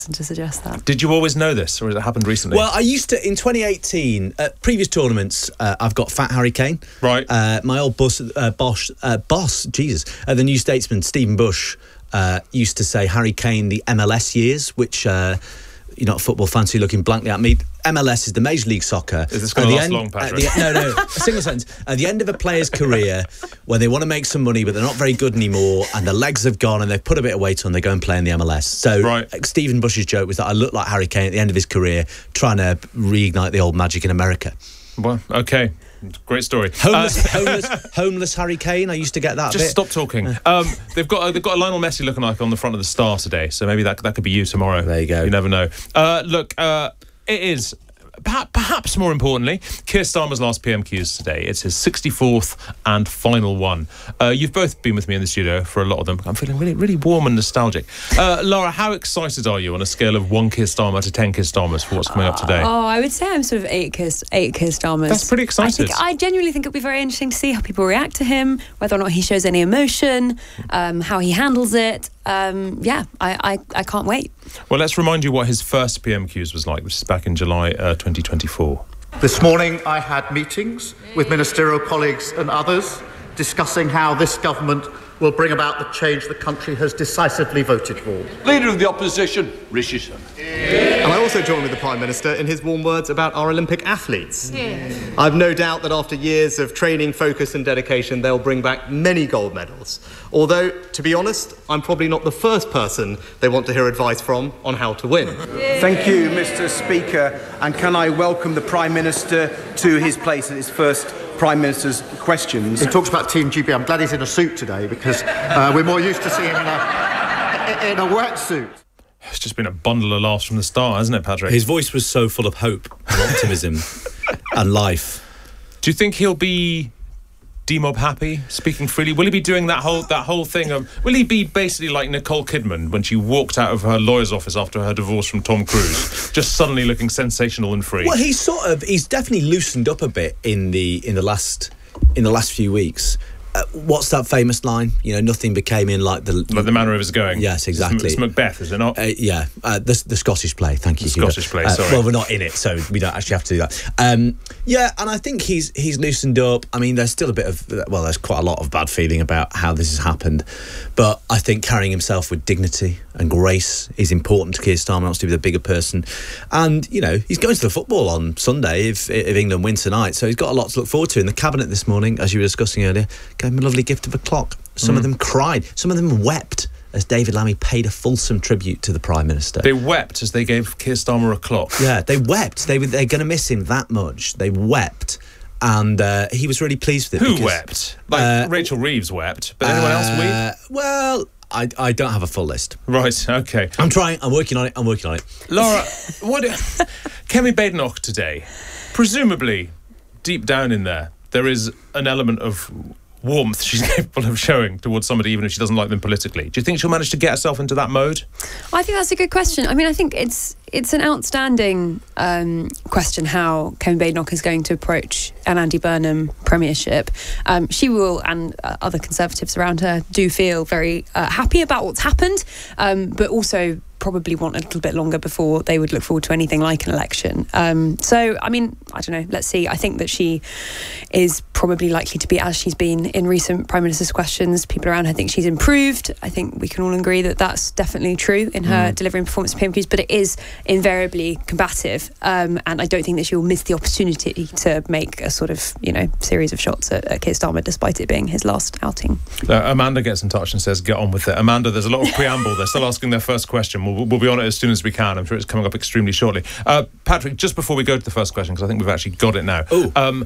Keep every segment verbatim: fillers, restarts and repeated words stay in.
to suggest that. Did you always know this, or has it happened recently? Well, I used to, in twenty eighteen, at previous tournaments, uh, I've got Fat Harry Kane. Right. Uh, my old boss, uh, boss, uh, boss, Jesus, uh, the New Statesman, Stephen Bush, uh, used to say Harry Kane, the M L S years, which... Uh, You're not a football fan, so you're looking blankly at me. M L S is the Major League Soccer. Is this going to last end, long, Patrick? The, no, no, a single sentence. At the end of a player's career, when they want to make some money, but they're not very good anymore, and their legs have gone, and they've put a bit of weight on, they go and play in the M L S. So right. Stephen Bush's joke was that I looked like Harry Kane at the end of his career, trying to reignite the old magic in America. Well, okay. Great story. Homeless, uh, homeless, homeless Harry Kane. I used to get that. Just bit. stop talking. Um, they've got uh, they've got a Lionel Messi lookalike on the front of the Star today, so maybe that that could be you tomorrow. There you go. You never know. Uh, look, uh, it is. Perhaps more importantly, Keir Starmer's last P M Qs today. It's his sixty-fourth and final one. Uh, you've both been with me in the studio for a lot of them. I'm feeling really, really warm and nostalgic. Uh, Laura, how excited are you on a scale of one Keir Starmer to ten Keir Starmers for what's coming up today? Oh, I would say I'm sort of eight Keir, eight Keir Starmers. That's pretty excited. I, think, I genuinely think it'll be very interesting to see how people react to him, whether or not he shows any emotion, um, how he handles it. Um, yeah, I, I, I can't wait. Well, let's remind you what his first P M Qs was like, which is back in July uh, twenty twenty-four. This morning I had meetings with ministerial colleagues and others discussing how this government will bring about the change the country has decisively voted for. Leader of the Opposition, Rishi Sunak. And I also join with the Prime Minister in his warm words about our Olympic athletes. Yeah. I've no doubt that after years of training, focus and dedication, they'll bring back many gold medals. Although, to be honest, I'm probably not the first person they want to hear advice from on how to win. Yeah. Thank you, Mister Speaker. And can I welcome the Prime Minister to his place at his first Prime Minister's questions. He talks about Team G B. I'm glad he's in a suit today because uh, we're more used to seeing him in a, in a wetsuit. It's just been a bundle of laughs from the start, hasn't it, Patrick? His voice was so full of hope and optimism and life. Do you think he'll be demob happy, speaking freely? Will he be doing that whole that whole thing of... Will he be basically like Nicole Kidman when she walked out of her lawyer's office after her divorce from Tom Cruise, just suddenly looking sensational and free? Well, he's sort of... He's definitely loosened up a bit in the in the last in the last few weeks. Uh, what's that famous line? You know, nothing became in like the... Like the manner of his going. Yes, exactly. It's, it's Macbeth, is it not? Uh, yeah, uh, the, the Scottish play, thank you. The Scottish play, uh, sorry. Well, we're not in it, so we don't actually have to do that. Um, yeah, and I think he's he's loosened up. I mean, there's still a bit of... Well, there's quite a lot of bad feeling about how this has happened. But I think carrying himself with dignity and grace is important to Keir Starmer, wants to be the bigger person. And, you know, he's going to the football on Sunday if, if England win tonight, so he's got a lot to look forward to. In the Cabinet this morning, as you were discussing earlier, gave him a lovely gift of a clock. Some mm. of them cried. Some of them wept as David Lammy paid a fulsome tribute to the Prime Minister. They wept as they gave Keir Starmer a clock. Yeah, they wept. They were, they're going to miss him that much. They wept. And uh, he was really pleased with it. Who because, wept? Like uh, Rachel Reeves wept, but anyone uh, else weep? Well, I, I don't have a full list. Right, okay. I'm trying. I'm working on it. I'm working on it. Laura, what... Kemi Badenoch today, presumably, deep down in there, there is an element of warmth she's capable of showing towards somebody, even if she doesn't like them politically. Do you think she'll manage to get herself into that mode? I think that's a good question. I mean, I think it's it's an outstanding um, question how Kemi Badenoch is going to approach an Andy Burnham premiership. Um, she will, and uh, other Conservatives around her, do feel very uh, happy about what's happened, um, but also probably want a little bit longer before they would look forward to anything like an election. Um, so, I mean, I don't know, let's see. I think that she is probably likely to be as she's been in recent Prime Minister's questions. People around her think she's improved. I think we can all agree that that's definitely true in her mm. delivering performance of P M Qs, but it is invariably combative. Um, and I don't think that she will miss the opportunity to make a sort of, you know, series of shots at, at Keir Starmer, despite it being his last outing. Uh, Amanda gets in touch and says, get on with it. Amanda, there's a lot of preamble. They're still asking their first question. We'll, we'll be on it as soon as we can. I'm sure it's coming up extremely shortly. Uh, Patrick, just before we go to the first question, because I think we've actually got it now. Um,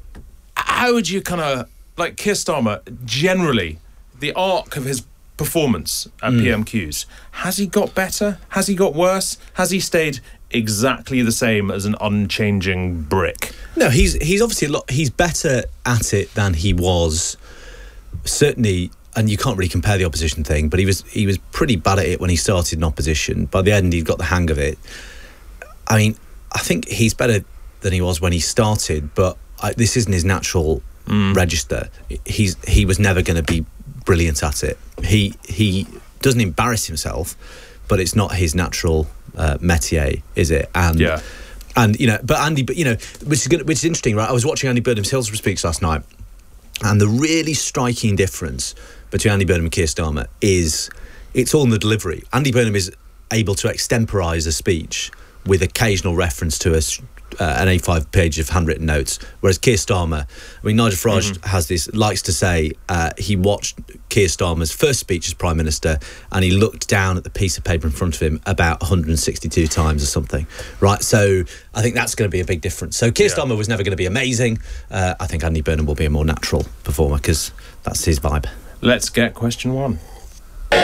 how would you kind of, like Keir Starmer, generally, the arc of his performance at mm. P M Qs, has he got better? Has he got worse? Has he stayed exactly the same as an unchanging brick? No, he's he's obviously a lot. He's better at it than he was. Certainly, and you can't really compare the opposition thing, but he was he was pretty bad at it when he started in opposition. By the end, he'd got the hang of it. I mean, I think he's better than he was when he started, but I, this isn't his natural mm. register. He's he was never going to be brilliant at it. He he doesn't embarrass himself, but it's not his natural uh, métier, is it? And yeah. And you know, but Andy, but you know, which is good, which is interesting, right? I was watching Andy Burnham's Hillsborough speech last night, and the really striking difference between Andy Burnham and Keir Starmer is it's all in the delivery. Andy Burnham is able to extemporise a speech with occasional reference to a, uh, an A five page of handwritten notes, whereas Keir Starmer, I mean, Nigel Farage mm-hmm. has this, likes to say uh, he watched Keir Starmer's first speech as Prime Minister and he looked down at the piece of paper in front of him about one hundred sixty-two times or something, right? So I think that's going to be a big difference. So Keir yeah. Starmer was never going to be amazing. Uh, I think Andy Burnham will be a more natural performer because that's his vibe. Let's get question one. Uh,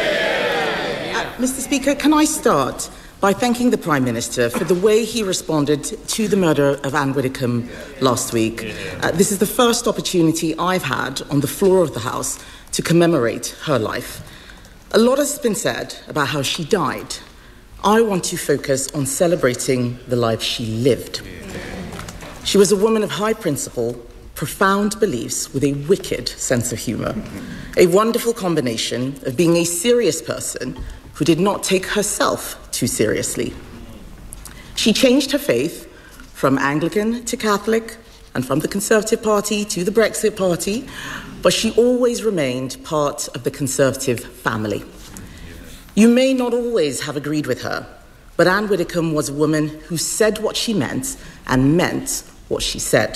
Mister Speaker, can I start by thanking the Prime Minister for the way he responded to the murder of Anne Widdecombe last week. Uh, this is the first opportunity I've had on the floor of the House to commemorate her life. A lot has been said about how she died. I want to focus on celebrating the life she lived. She was a woman of high principle, profound beliefs with a wicked sense of humour. A wonderful combination of being a serious person who did not take herself too seriously. She changed her faith from Anglican to Catholic and from the Conservative Party to the Brexit Party, but she always remained part of the Conservative family. You may not always have agreed with her, but Anne Widdecombe was a woman who said what she meant and meant what she said.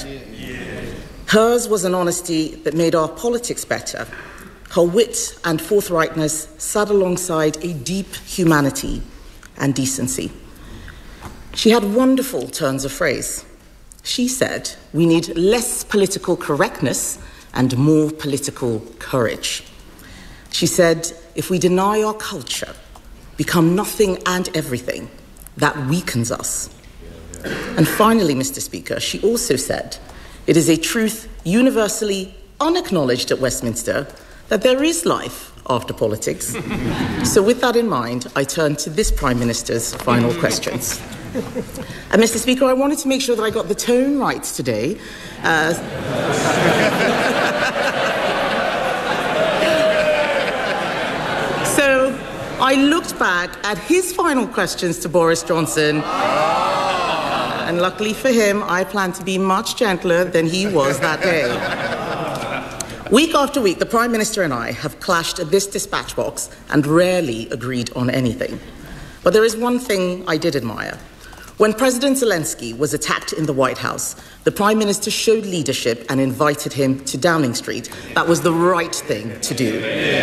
Hers was an honesty that made our politics better. Her wit and forthrightness sat alongside a deep humanity and decency. She had wonderful turns of phrase. She said, we need less political correctness and more political courage. She said, if we deny our culture, become nothing and everything, that weakens us. And finally, Mister Speaker, she also said, it is a truth universally unacknowledged at Westminster that there is life after politics. So with that in mind, I turn to this Prime Minister's final questions. And Mister Speaker, I wanted to make sure that I got the tone right today. Uh, so I looked back at his final questions to Boris Johnson, and luckily for him, I plan to be much gentler than he was that day. Week after week, the Prime Minister and I have clashed at this dispatch box and rarely agreed on anything. But there is one thing I did admire. When President Zelensky was attacked in the White House, the Prime Minister showed leadership and invited him to Downing Street. That was the right thing to do.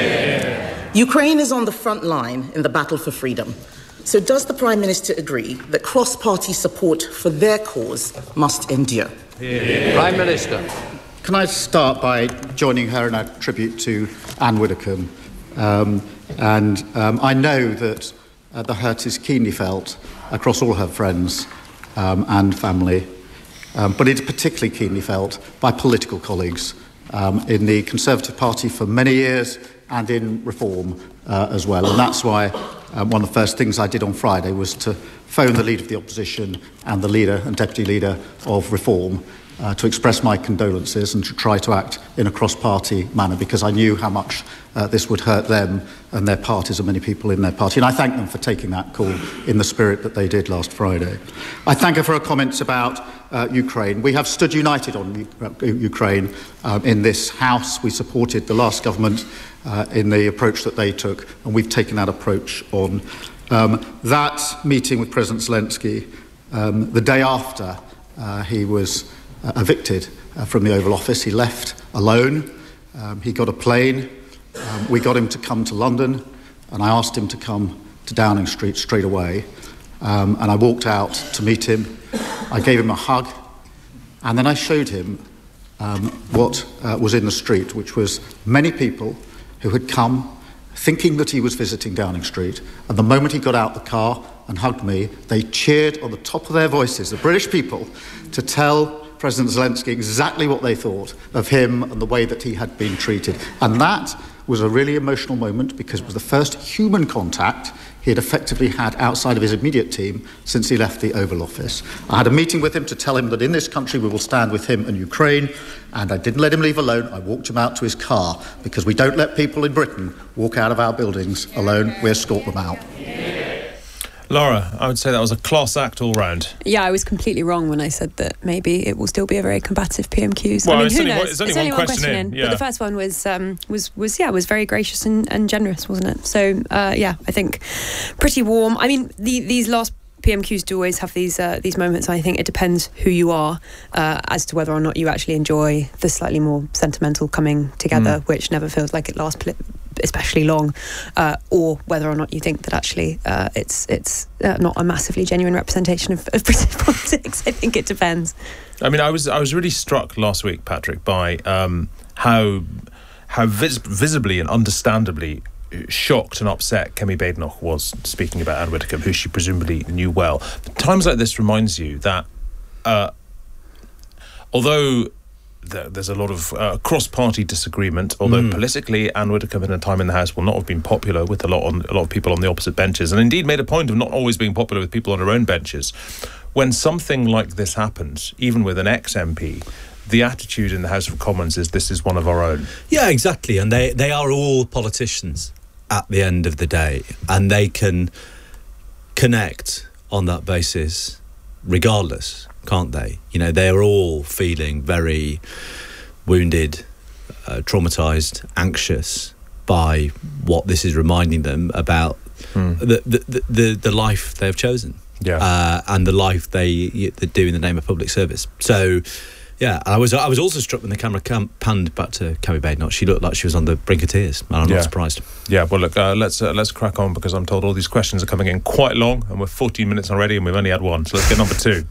Yeah. Ukraine is on the front line in the battle for freedom. So does the Prime Minister agree that cross-party support for their cause must endure? Yeah. Prime Minister. Can I start by joining her in a tribute to Anne Widdecombe? Um, and um, I know that uh, the hurt is keenly felt across all her friends um, and family, um, but it's particularly keenly felt by political colleagues um, in the Conservative Party for many years and in Reform uh, as well. And that's why um, one of the first things I did on Friday was to phone the Leader of the Opposition and the Leader and Deputy Leader of Reform Uh, to express my condolences and to try to act in a cross-party manner, because I knew how much uh, this would hurt them and their parties and many people in their party. And I thank them for taking that call in the spirit that they did last Friday. I thank her for her comments about uh, Ukraine. We have stood united on U- Ukraine um, in this House. We supported the last government uh, in the approach that they took, and we've taken that approach on. Um, that meeting with President Zelensky, um, the day after uh, he was Uh, evicted uh, from the Oval Office. He left alone. Um, he got a plane. Um, we got him to come to London, and I asked him to come to Downing Street straight away. Um, and I walked out to meet him. I gave him a hug, and then I showed him um, what uh, was in the street, which was many people who had come thinking that he was visiting Downing Street. And the moment he got out the car and hugged me, they cheered on the top of their voices, the British people, to tell President Zelensky exactly what they thought of him and the way that he had been treated. And that was a really emotional moment, because it was the first human contact he had effectively had outside of his immediate team since he left the Oval Office. I had a meeting with him to tell him that in this country we will stand with him and Ukraine, and I didn't let him leave alone. I walked him out to his car, because we don't let people in Britain walk out of our buildings alone. We escort them out. Laura, I would say that was a class act all round. Yeah, I was completely wrong when I said that maybe it will still be a very combative P M Qs. Well, I mean, it's who only knows? one- it's only one question in, yeah. But the first one was um, was was yeah was very gracious and, and generous, wasn't it? So uh, yeah, I think pretty warm. I mean, the, these last P M Qs do always have these uh, these moments. I think it depends who you are uh, as to whether or not you actually enjoy the slightly more sentimental coming together, mm. which never feels like it lasts pl- especially long, uh, or whether or not you think that actually uh, it's it's uh, not a massively genuine representation of, of British politics. I think it depends. I mean, I was I was really struck last week, Patrick, by um, how how vis- visibly and understandably shocked and upset Kemi Badenoch was speaking about Anne Widdecombe, who she presumably knew well. Times like this reminds you that uh, although th- there's a lot of uh, cross-party disagreement, although mm. politically Anne Widdecombe in her time in the House will not have been popular with a lot on a lot of people on the opposite benches, and indeed made a point of not always being popular with people on her own benches. When something like this happens, even with an ex-M P, the attitude in the House of Commons is this is one of our own. Yeah, exactly, and they, they are all politicians at the end of the day, and they can connect on that basis regardless, can't they? You know, they're all feeling very wounded, uh, traumatised, anxious by what this is reminding them about mm. the, the, the, the life they have chosen, yeah, uh, and the life they, they do in the name of public service. So yeah, I was I was also struck when the camera cam- panned back to Kemi Badenoch. She looked like she was on the brink of tears, and I'm yeah. not surprised. Yeah, well, look, uh, let's uh, let's crack on, because I'm told all these questions are coming in quite long, and we're fourteen minutes already, and we've only had one. So let's get number two.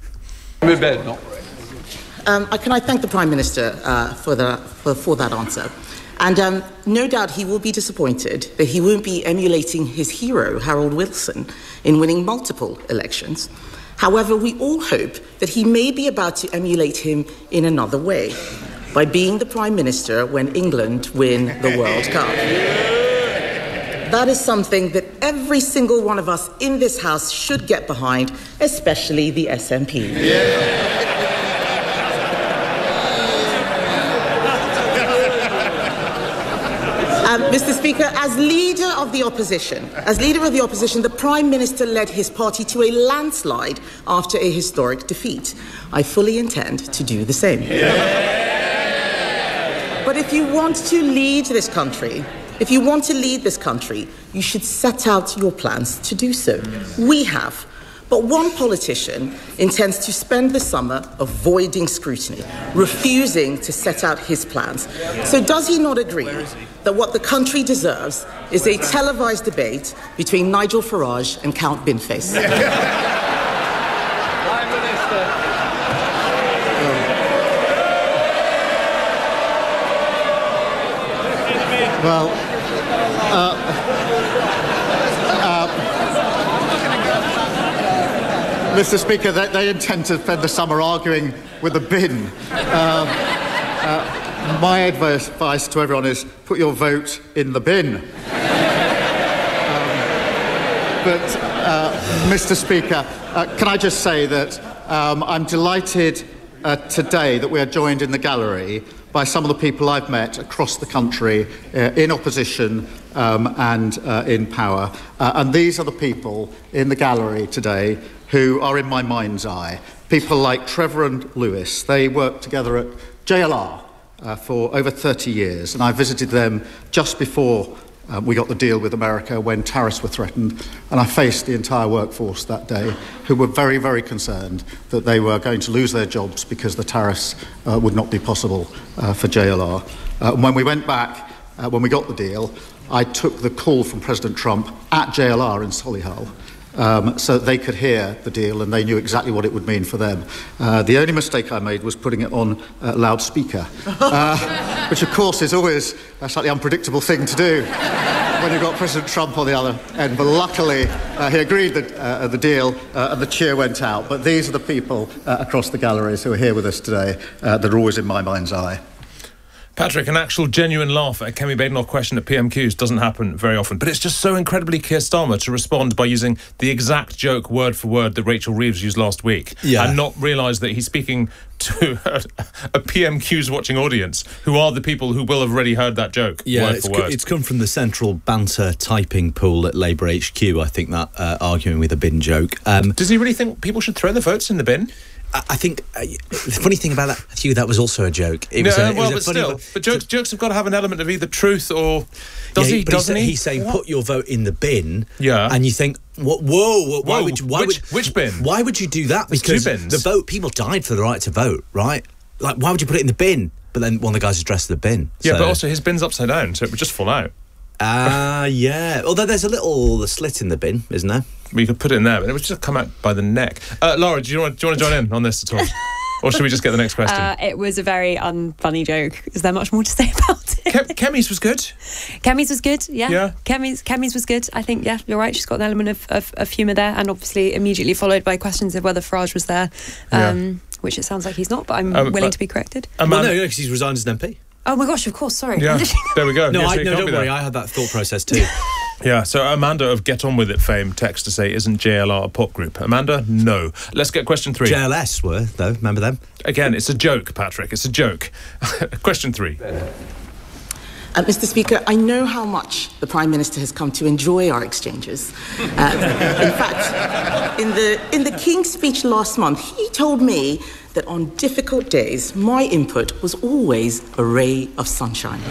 Um, can I thank the Prime Minister uh, for, the, for, for that answer? And um, no doubt he will be disappointed that he won't be emulating his hero, Harold Wilson, in winning multiple elections. However, we all hope that he may be about to emulate him in another way, by being the Prime Minister when England win the World Cup. That is something that every single one of us in this House should get behind, especially the S N P. Yeah. Um, Mister Speaker, as leader of the opposition, as leader of the opposition, the Prime Minister led his party to a landslide after a historic defeat. I fully intend to do the same. Yeah. But if you want to lead this country, if you want to lead this country, you should set out your plans to do so. We have. But one politician intends to spend the summer avoiding scrutiny, refusing to set out his plans. So does he not agree that what the country deserves is a televised debate between Nigel Farage and Count Binface? Prime Minister. Well, uh, uh, Mister Speaker, they, they intend to spend the summer arguing with the bin. Um, uh, my advice to everyone is put your vote in the bin. Um, but, uh, Mister Speaker, uh, can I just say that um, I'm delighted uh, today that we are joined in the gallery by some of the people I've met across the country uh, in opposition um, and uh, in power. Uh, and these are the people in the gallery today who are in my mind's eye. People like Trevor and Lewis. They worked together at J L R uh, for over thirty years, and I visited them just before uh, we got the deal with America, when tariffs were threatened, and I faced the entire workforce that day, who were very, very concerned that they were going to lose their jobs because the tariffs uh, would not be possible uh, for J L R. Uh, and when we went back, uh, when we got the deal, I took the call from President Trump at J L R in Solihull, Um, so that they could hear the deal and they knew exactly what it would mean for them. Uh, the only mistake I made was putting it on uh, loudspeaker, uh, which of course is always a slightly unpredictable thing to do when you've got President Trump on the other end. But luckily uh, he agreed the, uh, the deal uh, and the cheer went out. But these are the people uh, across the galleries who are here with us today uh, that are always in my mind's eye. Patrick, an actual genuine laugh at a Kemi Badenoch question at P M Qs doesn't happen very often, but it's just so incredibly Keir Starmer to respond by using the exact joke word for word that Rachel Reeves used last week, Yeah. and not realise that he's speaking to a, a P M Qs watching audience who are the people who will have already heard that joke Yeah, word it's, for co- word. it's come from the central banter typing pool at Labour H Q, I think, that uh, arguing with a bin joke. Um, Does he really think people should throw the votes in the bin? I, I think uh, the funny thing about that, Hugh, that was also a joke. It No, was a, it well, was but a funny still, vo- but jokes, jokes have got to have an element of either truth or does Yeah, he? but Doesn't he's, he? He's saying put your vote in the bin. Yeah. And you think, what? Whoa! whoa why Whoa, would you, why which- would which bin? Why would you do that? There's two Because bins. the vote, people died for the right to vote, right? Like, why would you put it in the bin? But then one of the guys addressed the bin. Yeah, so. but also his bin's upside down, so it would just fall out. Ah, yeah. Although there's a little slit in the bin, isn't there? We could put it in there, but it would just come out by the neck. Uh, Laura, do you want do you want to join in on this at all? Or should we just get the next question? Uh, it was a very unfunny joke. Is there much more to say about it? Ke- Kemi's was good. Kemi's was good, yeah. Yeah. Kemi's, Kemi's was good. I think, yeah, you're right. She's got an element of, of, of humour there, and obviously immediately followed by questions of whether Farage was there, um, Yeah. which it sounds like he's not, but I'm Um, willing but- to be corrected. A Well, man- no, because he's resigned as an M P. Oh my gosh, of course, sorry. Yeah, there we go. No, Yeah, so I, he no can't don't be worry. there. I had that thought process too. Yeah, so Amanda of Get On With It fame texts to say, isn't J L R a pop group? Amanda, no. Let's get question three. J L S were, though. Remember them? Again, it's a joke, Patrick. It's a joke. Question three. Uh, Mister Speaker, I know how much the Prime Minister has come to enjoy our exchanges. Uh, in fact, in the, in the King's speech last month, he told me that on difficult days, my input was always a ray of sunshine.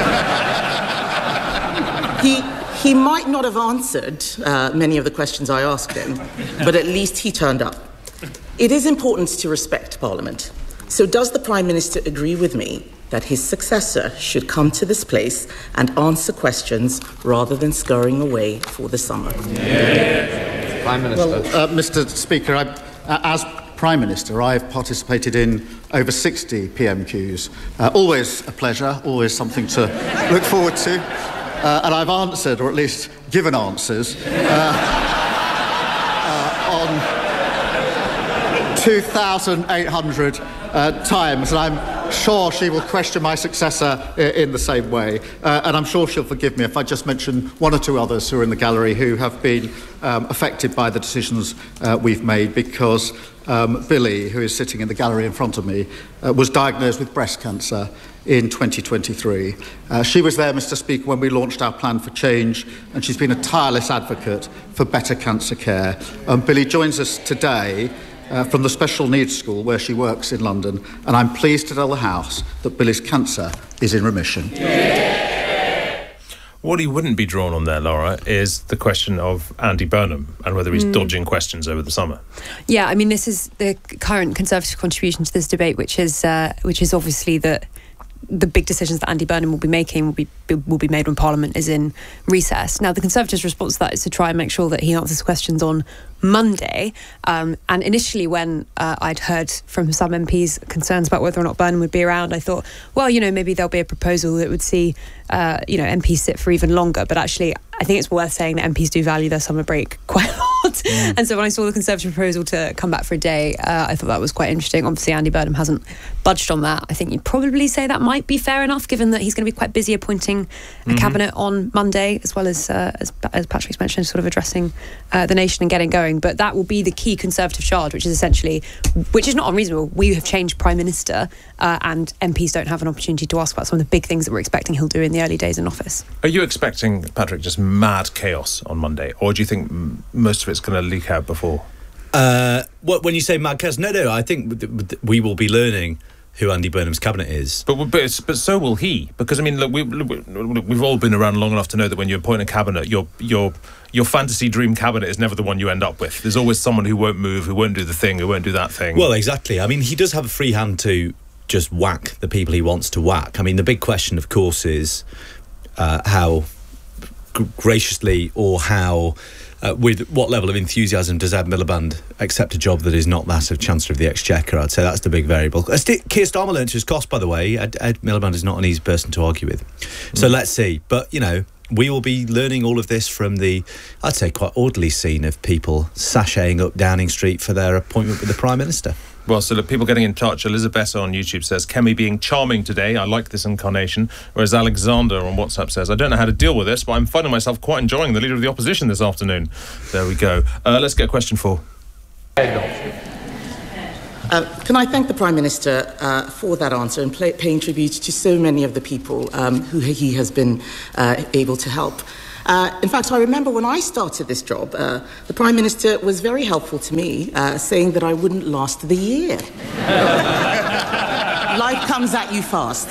he, he might not have answered uh, many of the questions I asked him, but at least he turned up. It is important to respect Parliament. So does the Prime Minister agree with me that his successor should come to this place and answer questions rather than scurrying away for the summer? Yeah. Prime Minister. Well, uh, Mister Speaker, I, uh, as Prime Minister, I've participated in over sixty P M Qs. Uh, always a pleasure, always something to look forward to. Uh, and I've answered, or at least given answers, uh, uh, on two thousand eight hundred uh, times. And I'm sure she will question my successor i- in the same way. Uh, and I'm sure she'll forgive me if I just mention one or two others who are in the gallery who have been um, affected by the decisions uh, we've made, because um, Billy, who is sitting in the gallery in front of me, uh, was diagnosed with breast cancer in twenty twenty-three. Uh, she was there, Mister Speaker, when we launched our plan for change, and she's been a tireless advocate for better cancer care. Um, Billy joins us today uh, from the Special Needs School where she works in London, and I'm pleased to tell the House that Billy's cancer is in remission. What he wouldn't be drawn on there, Laura, is the question of Andy Burnham and whether he's dodging questions over the summer. Yeah, I mean, this is the current Conservative contribution to this debate, which is uh, which is obviously that the big decisions that Andy Burnham will be making will be will be made when Parliament is in recess. Now, the Conservatives' response to that is to try and make sure that he answers questions on Monday. Um, and initially, when uh, I'd heard from some M Ps concerns about whether or not Burnham would be around, I thought, well, you know, maybe there'll be a proposal that would see, uh, you know, M Ps sit for even longer. But actually, I think it's worth saying that M Ps do value their summer break quite a lot. Mm. And so when I saw the Conservative proposal to come back for a day, uh, I thought that was quite interesting. Obviously, Andy Burnham hasn't budged on that. I think you'd probably say that might be fair enough, given that he's going to be quite busy appointing a mm-hmm. cabinet on Monday, as well as, uh, as as Patrick's mentioned, sort of addressing uh, the nation and getting going. But that will be the key Conservative charge, which is essentially, which is not unreasonable. We have changed Prime Minister, uh, and M Ps don't have an opportunity to ask about some of the big things that we're expecting he'll do in the early days in office. Are you expecting, Patrick, just mad chaos on Monday, or do you think m- most of it's going to leak out before? Uh, what, when you say mad chaos, no, no, I think we will be learning who Andy Burnham's cabinet is. But but, it's, but so will he, because I mean, look, we, we've all been around long enough to know that when you appoint a cabinet, your your your fantasy dream cabinet is never the one you end up with. There's always someone who won't move, who won't do the thing, who won't do that thing. Well, exactly. I mean, he does have a free hand to just whack the people he wants to whack. I mean, the big question, of course, is uh, how g- graciously or how. Uh, with what level of enthusiasm does Ed Miliband accept a job that is not that of Chancellor of the Exchequer? I'd say that's the big variable. Uh, St- Keir Starmer learned to his cost, by the way. Ed, Ed Miliband is not an easy person to argue with. Mm. So let's see. But, you know, we will be learning all of this from the, I'd say, quite orderly scene of people sashaying up Downing Street for their appointment with the Prime Minister. Well, so the people getting in touch, Elizabeth on YouTube says, Kemi being charming today, I like this incarnation, whereas Alexander on WhatsApp says, I don't know how to deal with this, but I'm finding myself quite enjoying the Leader of the Opposition this afternoon. There we go. Uh, let's get question four. Uh, can I thank the Prime Minister uh, for that answer and play, paying tribute to so many of the people um, who he has been uh, able to help. Uh, in fact, I remember when I started this job, uh, the Prime Minister was very helpful to me, uh, saying that I wouldn't last the year. Life comes at you fast.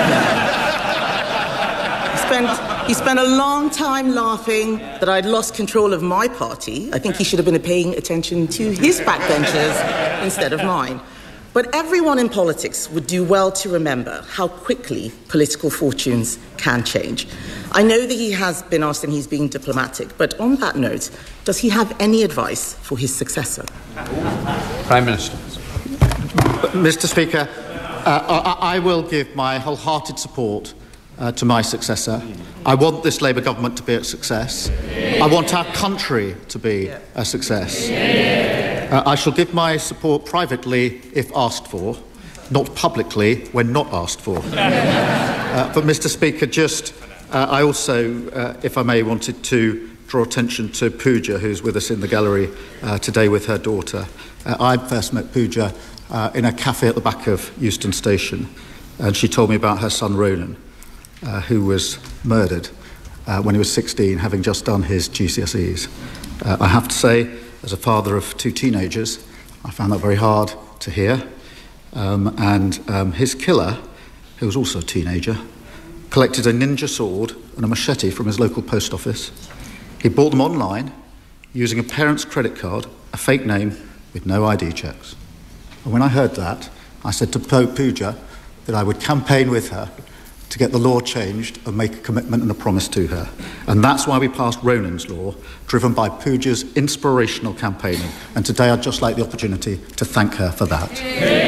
He spent, he spent a long time laughing that I'd lost control of my party. I think he should have been paying attention to his backbenchers instead of mine. But everyone in politics would do well to remember how quickly political fortunes can change. I know that he has been asked and he's being diplomatic, but on that note, does he have any advice for his successor? Prime Minister. Mister Speaker, uh, I, I will give my wholehearted support uh, to my successor. I want this Labour government to be a success. I want our country to be a success. Uh, I shall give my support privately if asked for, not publicly when not asked for. Uh, but, Mister Speaker, just uh, I also, uh, if I may, wanted to draw attention to Pooja, who's with us in the gallery uh, today with her daughter. Uh, I first met Pooja uh, in a cafe at the back of Euston Station, and she told me about her son Ronan, uh, who was murdered uh, when he was sixteen, having just done his G C S Es. Uh, I have to say, as a father of two teenagers, I found that very hard to hear. Um, and um, his killer, who was also a teenager, collected a ninja sword and a machete from his local post office. He bought them online using a parent's credit card, a fake name with no I D checks. And when I heard that, I said to Pooja that I would campaign with her to get the law changed and make a commitment and a promise to her. And that's why we passed Ronan's Law, driven by Pooja's inspirational campaigning. And today I'd just like the opportunity to thank her for that.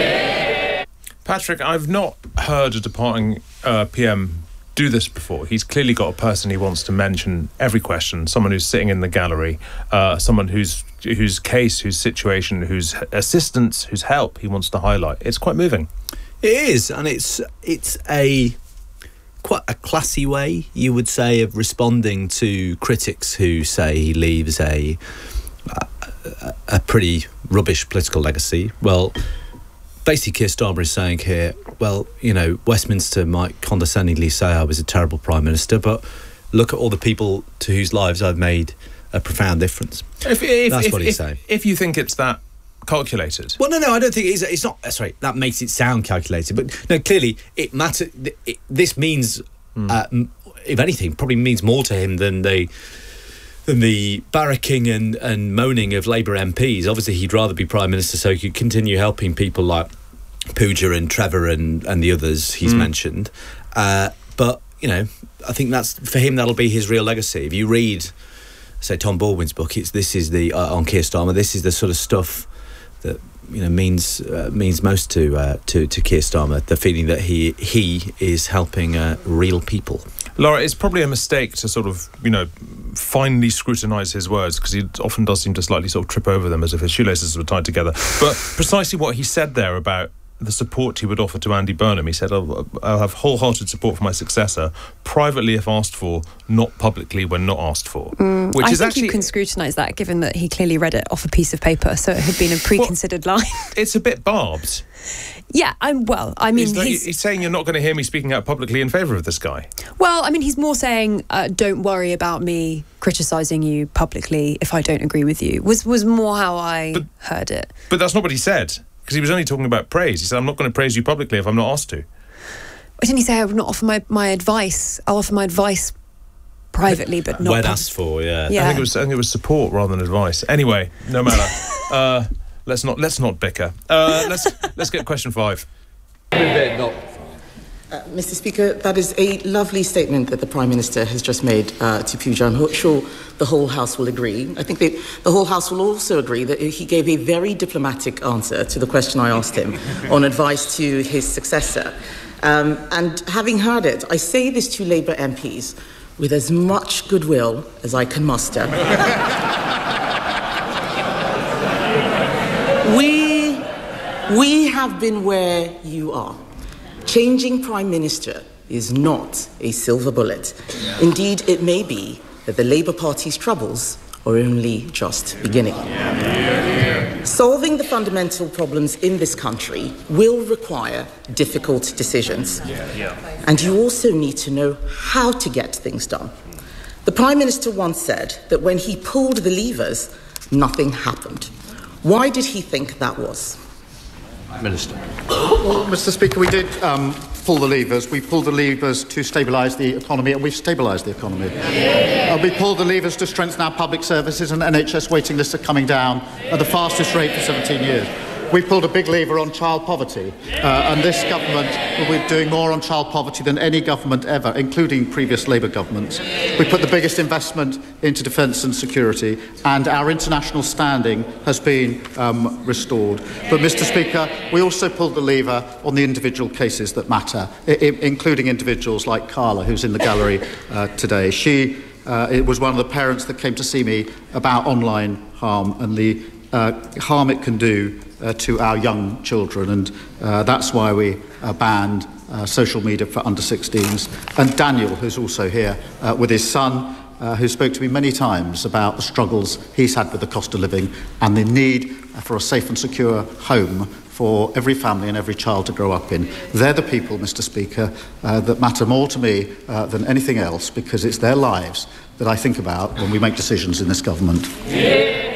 Patrick, I've not heard a departing uh, P M do this before. He's clearly got a person he wants to mention every question, someone who's sitting in the gallery, uh, someone whose whose case, whose situation, whose assistance, whose help he wants to highlight. It's quite moving. It is, and it's it's a quite a classy way, you would say, of responding to critics who say he leaves a a, a pretty rubbish political legacy. Well, basically Keir Starmer is saying here, well, you know, Westminster might condescendingly say I was a terrible Prime Minister, but look at all the people to whose lives I've made a profound difference. If, if, That's if, what he's if, saying. If you think it's that calculated. Well, no, no, I don't think it's, it's not. Sorry, that makes it sound calculated. But no, clearly it matters. This means, mm. uh, if anything, probably means more to him than the than the barracking and, and moaning of Labour M Ps. Obviously, he'd rather be Prime Minister so he could continue helping people like Pooja and Trevor and, and the others he's mm. mentioned. Uh, but, you know, I think that's, for him, that'll be his real legacy. If you read, say, Tom Baldwin's book, it's this is the, uh, on Keir Starmer, this is the sort of stuff that, you know, means uh, means most to uh, to to Keir Starmer, the feeling that he he is helping uh, real people. Laura, it's probably a mistake to sort of, you know, finely scrutinise his words, because he often does seem to slightly sort of trip over them as if his shoelaces were tied together. But precisely what he said there about the support he would offer to Andy Burnham, he said, I'll, I'll have wholehearted support for my successor, privately if asked for, not publicly when not asked for. Mm, which I is think actually, you can scrutinise that, given that he clearly read it off a piece of paper, so it had been a pre-considered well, line. It's a bit barbed. Yeah, I'm, well, I mean... He's, like, he's, he's saying you're not going to hear me speaking out publicly in favour of this guy. Well, I mean, he's more saying, uh, don't worry about me criticising you publicly if I don't agree with you, was, was more how I but, heard it. But that's not what he said, because he was only talking about praise. He said, I'm not going to praise you publicly if I'm not asked to. Didn't he say I would not offer my, my advice? I'll offer my advice privately, but not... When asked for, yeah. yeah. I think it was I think it was support rather than advice. Anyway, no matter. uh, let's not let's not bicker. Uh, let's let's get question five. Uh, Mister Speaker, that is a lovely statement that the Prime Minister has just made uh, to Pooja. I'm sure the whole House will agree. I think they, the whole House will also agree that he gave a very diplomatic answer to the question I asked him on advice to his successor. Um, and having heard it, I say this to Labour M Ps with as much goodwill as I can muster. we, We have been where you are. Changing Prime Minister is not a silver bullet. Indeed, it may be that the Labour Party's troubles are only just beginning. Solving the fundamental problems in this country will require difficult decisions. And you also need to know how to get things done. The Prime Minister once said that when he pulled the levers, nothing happened. Why did he think that was? Minister. Well, Mister Speaker, we did um, pull the levers. We pulled the levers to stabilise the economy, and we've stabilised the economy. Uh, we pulled the levers to strengthen our public services, and N H S waiting lists are coming down at the fastest rate for seventeen years. We pulled a big lever on child poverty, uh, and this government will be doing more on child poverty than any government ever, including previous Labour governments. We put the biggest investment into defence and security, and our international standing has been um, restored. But, Mister Speaker, we also pulled the lever on the individual cases that matter, I- including individuals like Carla, who's in the gallery uh, today. She uh, it was one of the parents that came to see me about online harm and the uh, harm it can do Uh, to our young children, and uh, that's why we uh, banned uh, social media for under sixteens. And Daniel, who's also here uh, with his son, uh, who spoke to me many times about the struggles he's had with the cost of living and the need for a safe and secure home for every family and every child to grow up in. They're the people, Mister Speaker, uh, that matter more to me uh, than anything else, because it's their lives that I think about when we make decisions in this government. Yeah.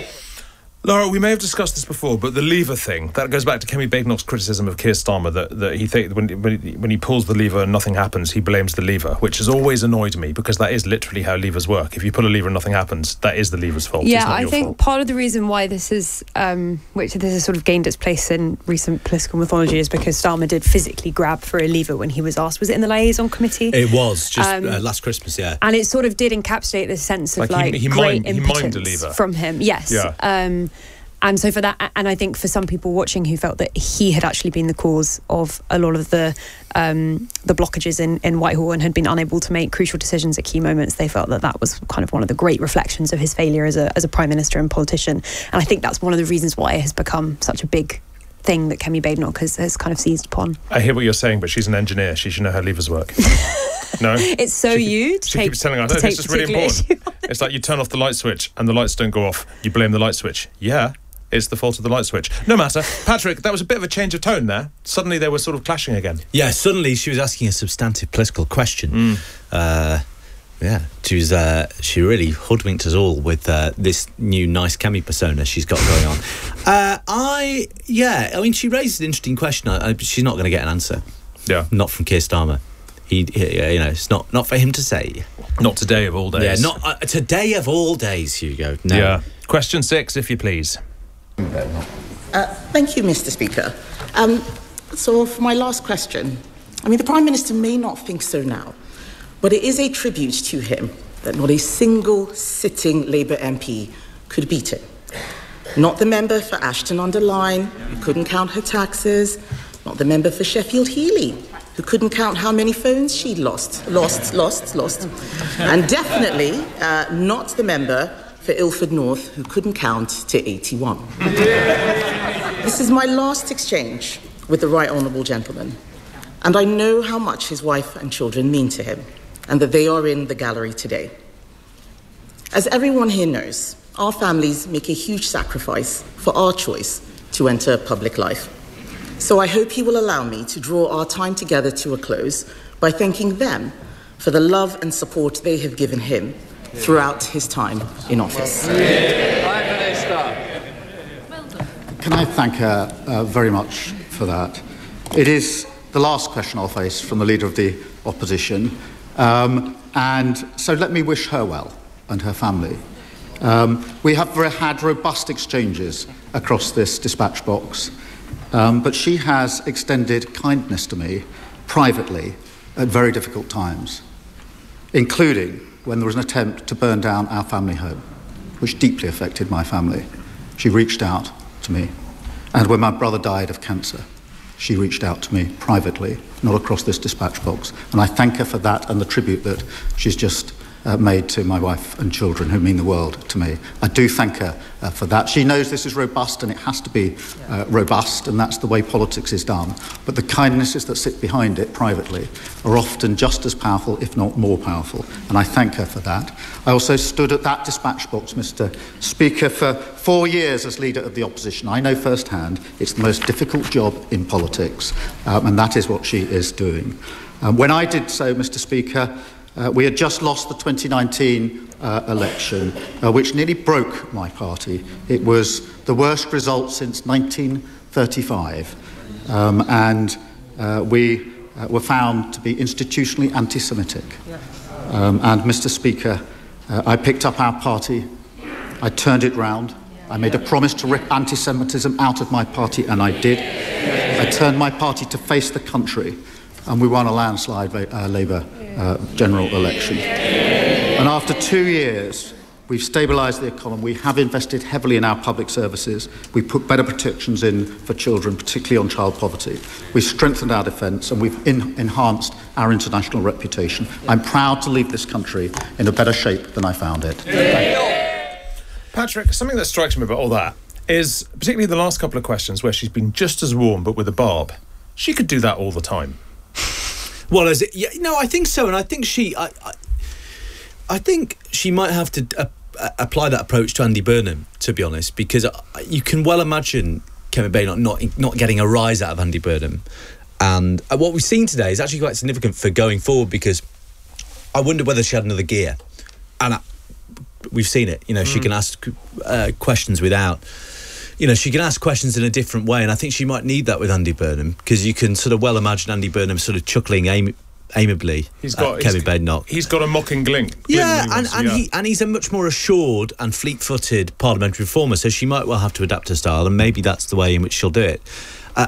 Laura, we may have discussed this before, but the lever thing, that goes back to Kemi Badenoch's criticism of Keir Starmer, that, that he think when, when, he, when he pulls the lever and nothing happens, he blames the lever, which has always annoyed me, because that is literally how levers work. If you pull a lever and nothing happens, that is the lever's fault. Yeah, it's not I your think fault. part of the reason why this is, um, which this has sort of gained its place in recent political mythology, is because Starmer did physically grab for a lever when he was asked. Was it in the liaison committee? It was, just Um, uh, last Christmas, yeah. And it sort of did encapsulate this sense of Like he- like, he great mimed- he mimed a impotence lever. from him. Yes. Yeah. Um, And so for that, and I think for some people watching who felt that he had actually been the cause of a lot of the um, the blockages in, in Whitehall and had been unable to make crucial decisions at key moments, they felt that that was kind of one of the great reflections of his failure as a as a prime minister and politician. And I think that's one of the reasons why it has become such a big thing that Kemi Badenoch has, has kind of seized upon. I hear what you're saying, but she's an engineer. She should know how levers work. No? It's so she, you to She take, keeps telling us, to oh, take this is really particular important. It's like you turn off the light switch and the lights don't go off. You blame the light switch. Yeah. It's the fault of the light switch. No matter. Patrick, that was a bit of a change of tone there. Suddenly they were sort of clashing again. Yeah, suddenly she was asking a substantive political question. Mm. Uh, yeah, she was. Uh, she really hoodwinked us all with uh, this new nice Kemi persona she's got going on. Uh, I, yeah, I mean, she raised an interesting question. I, I, she's not going to get an answer. Yeah. Not from Keir Starmer. He, he, you know, it's not, not for him to say. Not today of all days. Yeah, not uh, today of all days, Hugo. No. Yeah. Question six, if you please. Uh, thank you, Mister Speaker. Um, so for my last question, I mean, the Prime Minister may not think so now, but it is a tribute to him that not a single sitting Labour M P could beat him. Not the member for Ashton-under-Lyne, who couldn't count her taxes, not the member for Sheffield Heeley, who couldn't count how many phones she'd lost, lost, lost, lost, and definitely uh, not the member for Ilford North, who couldn't count to eighty-one. This is my last exchange with the right honourable gentleman, and I know how much his wife and children mean to him, and that they are in the gallery today. As everyone here knows, our families make a huge sacrifice for our choice to enter public life. So I hope he will allow me to draw our time together to a close by thanking them for the love and support they have given him throughout his time in office. Prime Minister. Can I thank her uh, very much for that? It is the last question I'll face from the Leader of the Opposition, um, and so let me wish her well and her family. Um, we have had robust exchanges across this dispatch box, um, but she has extended kindness to me privately at very difficult times, including when there was an attempt to burn down our family home, which deeply affected my family. She reached out to me. And when my brother died of cancer, she reached out to me privately, not across this dispatch box. And I thank her for that and the tribute that she's just uh, made to my wife and children, who mean the world to me. I do thank her uh, for that. She knows this is robust and it has to be uh, robust, and that's the way politics is done. But the kindnesses that sit behind it privately are often just as powerful, if not more powerful, and I thank her for that. I also stood at that dispatch box, Mister Speaker, for four years as Leader of the Opposition. I know firsthand it's the most difficult job in politics, um, and that is what she is doing. Um, when I did so, Mister Speaker, uh, we had just lost the twenty nineteen uh, election, uh, which nearly broke my party. It was the worst result since nineteen thirty-five, um, and uh, we uh, were found to be institutionally anti-Semitic. Um, and, Mister Speaker, uh, I picked up our party, I turned it round, I made a promise to rip anti-Semitism out of my party, and I did. I turned my party to face the country, and we won a landslide uh, Labour uh, general election. And after two years, we've stabilised the economy, we have invested heavily in our public services, we put better protections in for children, particularly on child poverty. We've strengthened our defence, and we've in- enhanced our international reputation. I'm proud to leave this country in a better shape than I found it. Patrick, something that strikes me about all that is, particularly the last couple of questions where she's been just as warm but with a barb, she could do that all the time. Well, is it? Yeah, no, I think so, and I think she, I, I, I think she might have to uh, apply that approach to Andy Burnham, to be honest, because you can well imagine Kemi Badenoch not not getting a rise out of Andy Burnham, and what we've seen today is actually quite significant for going forward, because I wonder whether she had another gear, and I, we've seen it. You know, mm. she can ask uh, questions without. You know, she can ask questions in a different way, and I think she might need that with Andy Burnham, because you can sort of well imagine Andy Burnham sort of chuckling aim- amiably he's got, at Kemi he's, Badenoch. He's got a mocking glint. Yeah, and, wants, and, yeah. He, and he's a much more assured and fleet-footed parliamentary reformer, so she might well have to adapt her style, and maybe that's the way in which she'll do it. Uh,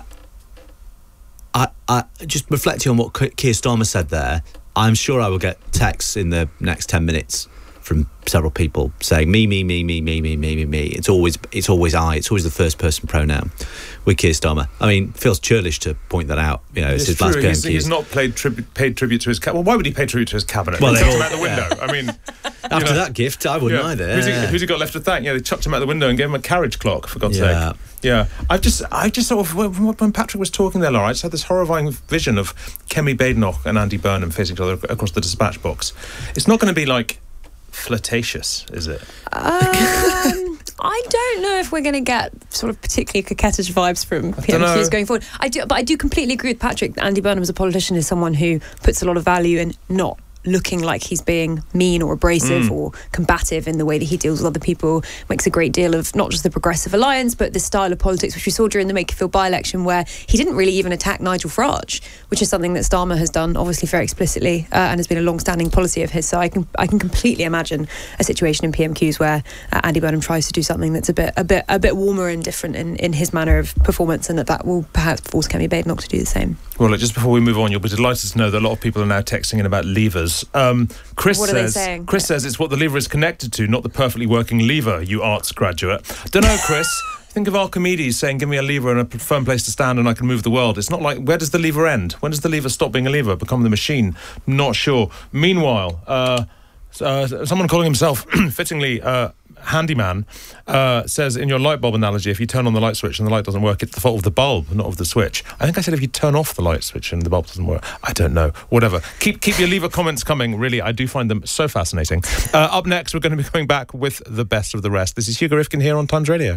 I, I just reflecting on what Keir Starmer said there, I'm sure I will get texts in the next ten minutes from several people saying me, me, me, me, me, me, me, me, me. It's always, it's always I. It's always the first person pronoun with Keir Starmer. I mean, it feels churlish to point that out. You know, it's, it's his true. last He's, he's not paid tribute, paid tribute to his cabinet. Well, why would he pay tribute to his cabinet? Well, they they chucked all, him out the window. Yeah. I mean, after know, that gift, I wouldn't yeah. either. Who's he, yeah. who's he got left to thank? Yeah, they chucked him out the window and gave him a carriage clock, for God's Yeah. sake. Yeah, I just, I just sort of, when Patrick was talking there, Laura, I just had this horrifying vision of Kemi Badenoch and Andy Burnham facing each other across the dispatch box. It's not going to be like flirtatious, is it? Um, I don't know if we're going to get sort of particularly coquettish vibes from P M Qs going forward. I do, but I do completely agree with Patrick that Andy Burnham as a politician is someone who puts a lot of value in not looking like he's being mean or abrasive mm. or combative in the way that he deals with other people. Makes a great deal of not just the Progressive Alliance, but the style of politics which we saw during the Makerfield by-election, where he didn't really even attack Nigel Farage, which is something that Starmer has done obviously very explicitly uh, and has been a long-standing policy of his. So I can I can completely imagine a situation in P M Qs where uh, Andy Burnham tries to do something that's a bit a bit a bit warmer and different in, in his manner of performance, and that that will perhaps force Kemi Badenoch to do the same. Well, look, just before we move on, you'll be delighted to know that a lot of people are now texting in about levers. Um, Chris what are says, they saying? Chris says it's what the lever is connected to, not the perfectly working lever, you arts graduate. Don't know, Chris. Think of Archimedes saying, give me a lever and a firm place to stand and I can move the world. It's not like, where does the lever end? When does the lever stop being a lever, become the machine? Not sure. Meanwhile, uh, uh, someone calling himself, fittingly, uh, handyman, uh, says in your light bulb analogy, if you turn on the light switch and the light doesn't work, it's the fault of the bulb, not of the switch. I think I said if you turn off the light switch and the bulb doesn't work. I don't know. Whatever. Keep keep your lever comments coming. Really, I do find them so fascinating. Uh, up next, we're going to be going back with the best of the rest. This is Hugo Rifkin here on Times Radio.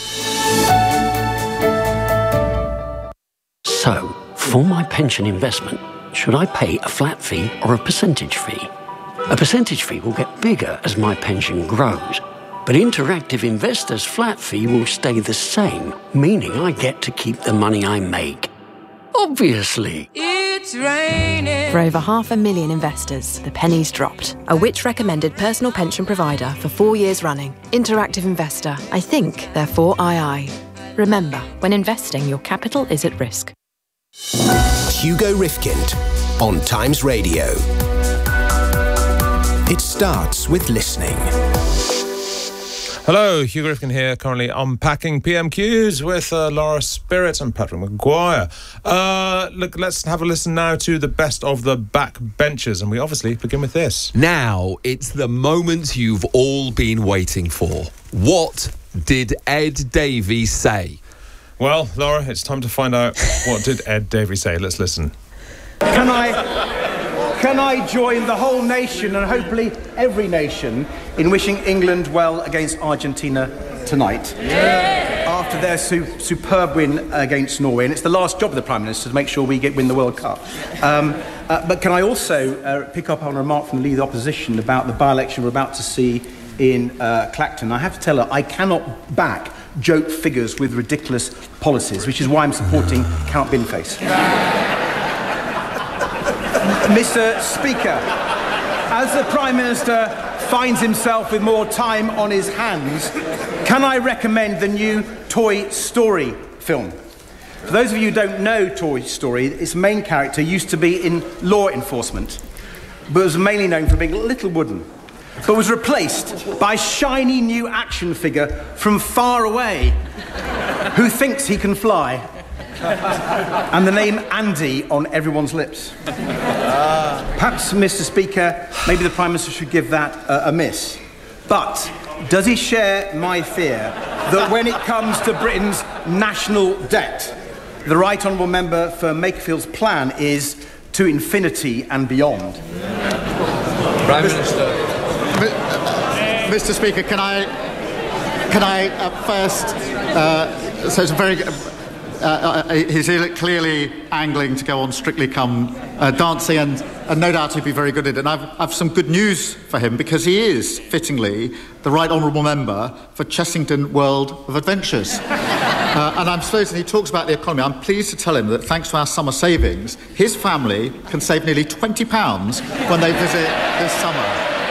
So, for my pension investment, should I pay a flat fee or a percentage fee? A percentage fee will get bigger as my pension grows. But Interactive Investor's flat fee will stay the same, meaning I get to keep the money I make. Obviously. It's raining. For over half a million investors, the penny's dropped. A Which recommended personal pension provider for four years running. Interactive Investor. I think, therefore I I. Remember, when investing, your capital is at risk. Hugo Rifkin on Times Radio. It starts with listening. Hello, Hugh Rifkin here, currently unpacking P M Qs with uh, Laura Spirit and Patrick Maguire. Uh, look, let's have a listen now to the best of the backbenchers, and we obviously begin with this. Now, it's the moment you've all been waiting for. What did Ed Davey say? Well, Laura, it's time to find out what did Ed Davey say. Let's listen. Can I... Can I join the whole nation, and hopefully every nation, in wishing England well against Argentina tonight? Yeah. After their su- superb win against Norway. And it's the last job of the Prime Minister to make sure we get win the World Cup. Um, uh, but can I also uh, pick up on a remark from the Leader of the Opposition about the by-election we're about to see in uh, Clacton? I have to tell her I cannot back joke figures with ridiculous policies, which is why I'm supporting Count Binface. Mister Speaker, as the Prime Minister finds himself with more time on his hands, can I recommend the new Toy Story film? For those of you who don't know Toy Story, its main character used to be in law enforcement, but was mainly known for being a little wooden, but was replaced by a shiny new action figure from far away who thinks he can fly. And the name Andy on everyone's lips. Perhaps, Mister Speaker, maybe the Prime Minister should give that uh, a miss. But does he share my fear that when it comes to Britain's national debt, the Right Honourable Member for Makerfield's plan is to infinity and beyond? Prime Minister. Mister Speaker, can I, can I uh, first, uh, so it's a very... Uh, uh, he's clearly angling to go on Strictly Come uh, Dancing, and, and no doubt he'd be very good at it. And I've, I've some good news for him, because he is, fittingly, the Right Honourable Member for Chessington World of Adventures. uh, and I'm supposing he talks about the economy. I'm pleased to tell him that thanks to our summer savings, his family can save nearly twenty pounds when they visit this summer.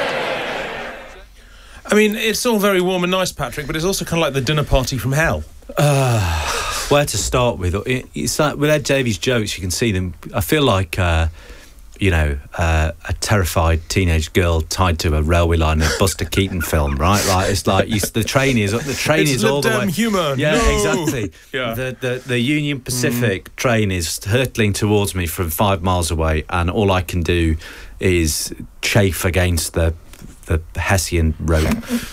I mean, it's all very warm and nice, Patrick, but it's also kind of like the dinner party from hell. Uh, where to start with? It, it's like with Ed Davies' jokes, you can see them. I feel like, uh, you know, uh, a terrified teenage girl tied to a railway line in a Buster Keaton film, right? Like it's like you, the train is the train it's is all the way. Humour. Yeah, no. exactly. Yeah. The, the the Union Pacific mm. train is hurtling towards me from five miles away, and all I can do is chafe against the the Hessian rope.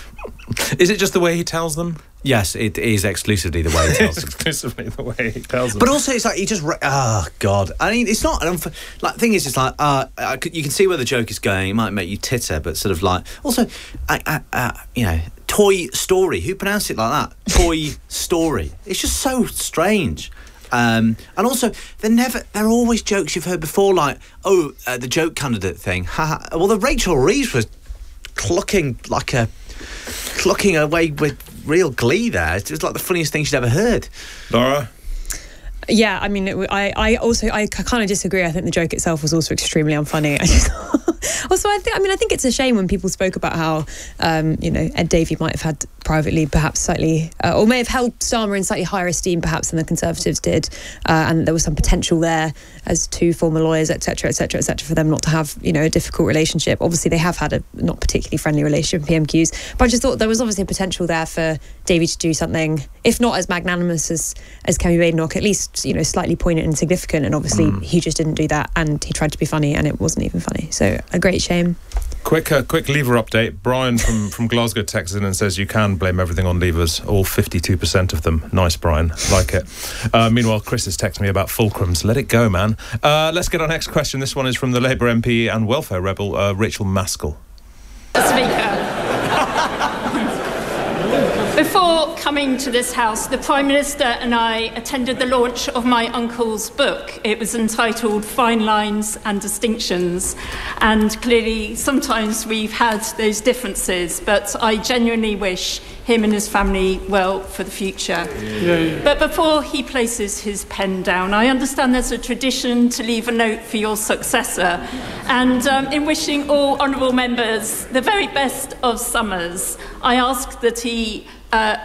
Is it just the way he tells them? Yes, it is exclusively the way he tells them. Exclusively the way he tells them. But also, it's like he just. Re- oh God! I mean, it's not. An unf- like, thing is, it's like uh, I could, you can see where the joke is going. It might make you titter, but sort of like also, uh, uh, uh, you know, Toy Story. Who pronounced it like that? Toy Story. It's just so strange. Um, and also, they're never. They're always jokes you've heard before, like oh, uh, the joke candidate thing. Well, the Rachel Reeves was clucking like a clucking away with real glee there. It's just like the funniest thing she'd ever heard. Laura? Yeah, I mean, it, I, I also, I kind of disagree. I think the joke itself was also extremely unfunny. I just, also, I think, I mean, I think it's a shame when people spoke about how, um, you know, Ed Davey might have had privately, perhaps slightly, uh, or may have held Starmer in slightly higher esteem, perhaps, than the Conservatives did, uh, and there was some potential there as two former lawyers, et cetera, et cetera, et cetera, for them not to have, you know, a difficult relationship. Obviously, they have had a not particularly friendly relationship with P M Qs, but I just thought there was obviously a potential there for Davey to do something, if not as magnanimous as as Kemi Badenoch, at least, you know, slightly poignant and significant. And obviously, mm. he just didn't do that, and he tried to be funny, and it wasn't even funny. So a great shame. Quick, uh, quick lever update. Brian from, from Glasgow texts in and says you can blame everything on levers, all fifty-two percent of them. Nice, Brian. Like it. Uh, meanwhile, Chris is texting me about fulcrums. Let it go, man. Uh, let's get our next question. This one is from the Labour M P and welfare rebel, uh, Rachel Maskell. Speaker. Before coming to this House, the Prime Minister and I attended the launch of my uncle's book. It was entitled Fine Lines and Distinctions, and clearly sometimes we've had those differences, but I genuinely wish him and his family well for the future. Yeah, yeah. But before he places his pen down, I understand there's a tradition to leave a note for your successor, and um, in wishing all honourable members the very best of summers, I ask that he Uh,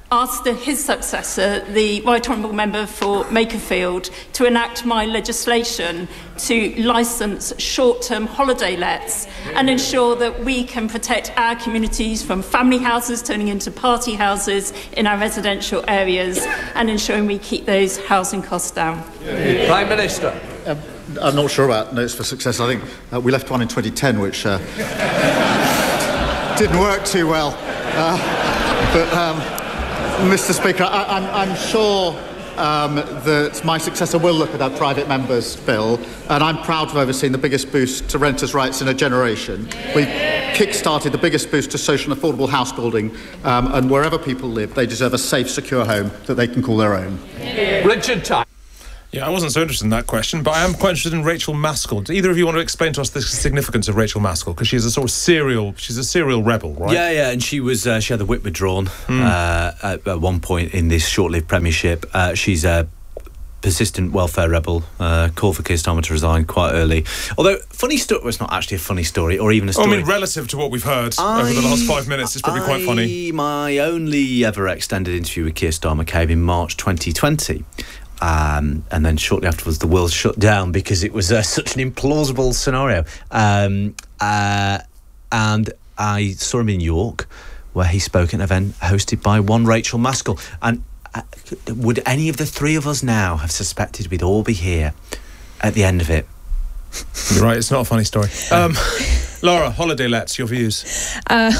asked the, his successor, the Right Honourable Member for Makerfield, to enact my legislation to licence short-term holiday lets and ensure that we can protect our communities from family houses turning into party houses in our residential areas and ensuring we keep those housing costs down. Yeah. Prime Minister. Um, I'm not sure about Notes for Success. I think uh, we left one in twenty ten, which uh, didn't work too well. Uh, but... Um, Mister Speaker, I, I'm, I'm sure um, that my successor will look at that private member's bill, and I'm proud to have overseen the biggest boost to renters' rights in a generation. We kick-started the biggest boost to social and affordable house building, um, and wherever people live, they deserve a safe, secure home that they can call their own. Richard Tyler. Yeah, I wasn't so interested in that question, but I am quite interested in Rachel Maskell. Do either of you want to explain to us the significance of Rachel Maskell? Because she's a sort of serial, she's a serial rebel, right? Yeah, yeah, and she was, uh, she had the whip withdrawn mm. uh, at, at one point in this short-lived premiership. Uh, she's a persistent welfare rebel, uh, called for Keir Starmer to resign quite early. Although, funny story, well, it's not actually a funny story, or even a story. Oh, I mean, relative to what we've heard I, over the last five minutes, it's probably I, quite funny. My only ever extended interview with Keir Starmer came in March twenty twenty. Um, and then shortly afterwards, the world shut down because it was uh, such an implausible scenario. Um, uh, and I saw him in York, where he spoke at an event hosted by one Rachel Maskell. And uh, would any of the three of us now have suspected we'd all be here at the end of it? You're right, it's not a funny story. Um, Laura, holiday lets, your views? Uh,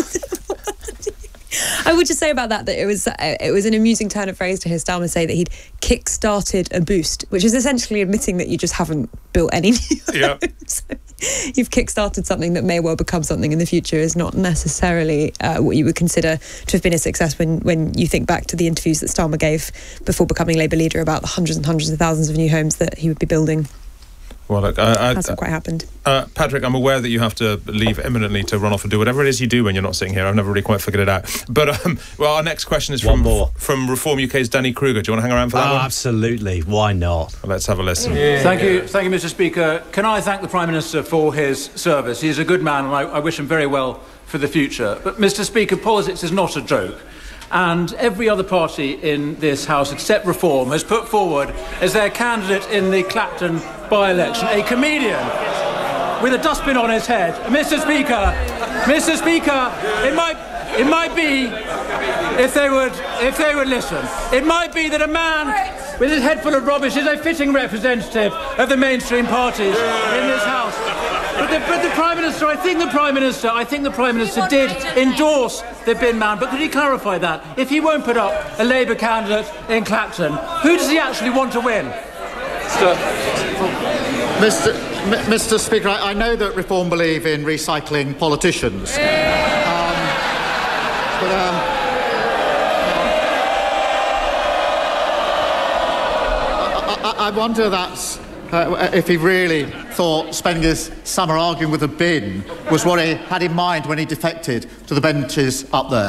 I would just say about that that it was uh, it was an amusing turn of phrase to hear Starmer say that he'd kick-started a boost, which is essentially admitting that you just haven't built any new yeah. homes. You've kick-started something that may well become something in the future is not necessarily uh, what you would consider to have been a success when, when you think back to the interviews that Starmer gave before becoming Labour leader about the hundreds and hundreds of thousands of new homes that he would be building. Well, look, uh, I, hasn't quite happened. Uh, Patrick, I'm aware that you have to leave imminently to run off and do whatever it is you do when you're not sitting here. I've never really quite figured it out. But um, well, our next question is from more. from Reform U K's Danny Kruger. Do you want to hang around for that oh, one? Absolutely. Why not? Well, let's have a listen. Yeah. Thank you, thank you, Mister Speaker. Can I thank the Prime Minister for his service? He's a good man, and I, I wish him very well for the future. But, Mister Speaker, politics is not a joke. And every other party in this House, except Reform, has put forward as their candidate in the Clapton by-election a comedian with a dustbin on his head. Mister Speaker, Mister Speaker, it might, it might be, if they would, if they would listen, it might be that a man with his head full of rubbish is a fitting representative of the mainstream parties in this House. But the, but the Prime Minister, I think the Prime Minister, I think the Prime Minister did endorse the bin man. But could he clarify that? If he won't put up a Labour candidate in Clapton, who does he actually want to win? Mister M- Mister Speaker, I, I know that Reform believe in recycling politicians. Um, but, um, I, I, I wonder that's... Uh, if he really thought spending his summer arguing with a bin was what he had in mind when he defected to the benches up there.